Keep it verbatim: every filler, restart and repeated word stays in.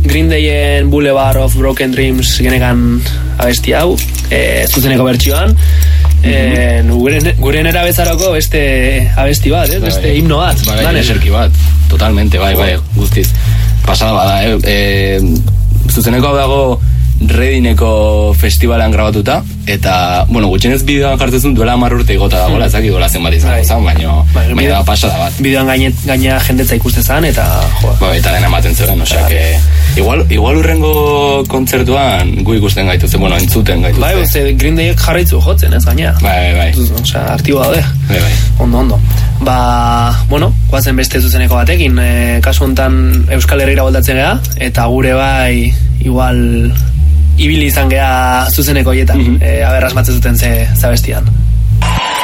Green Dayen Boulevard of Broken Dreams genekan abesti hau, e, zuzeneko bertsioan, e, mm-hmm. gure nera bezaroko beste abesti bat, eh? Beste bai, himno bat. Bai, bai, eserki bat, totalmente, bai, bai, guztiz. Pasada bada, eh? E, zuzeneko hau dago Redineko festivalan grabatuta, eta, bueno, gutxenez bideoan jartzezun duela hamar urte igota dagoela, ezak idola zenbat izango zan, baina baina da pasada bat. Bideoan gaina jendetza ikuste zan, eta, joa. Ba, eta dena ematen zegoen, osea, que... Igual, igual urrengo kontzertuan gu ikusten gaituzte, bueno, entzuten gaituzte. Bai, uste, Green Dayek jarraitzu jotzen, ez, gaina. Bai, bai. Osea, aktibo daude. Bai, bai. Ondo, ondo. Ba, bueno, guazen beste zuzeneko batekin, e, kasu honetan Euskal Herrira boldatzen gea, eta gure bai, igual... ibili izan gea zuzeneko hietan, mm-hmm. e, aber asmatzen zuten ze zabestian.